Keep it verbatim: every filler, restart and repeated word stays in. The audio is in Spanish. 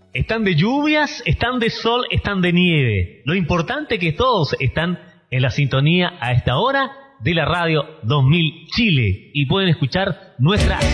Están de lluvias, están de sol, están de nieve. Lo importante es que todos están en la sintonía a esta hora de la radio dos mil Chile y pueden escuchar nuestra